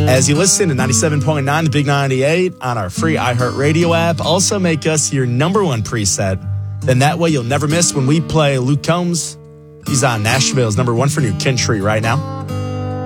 As you listen to 97.9, the Big 98 on our free iHeartRadio app. Also make us your number one preset. Then that way you'll never miss when we play Luke Combs. He's on Nashville's number one for New Country right now.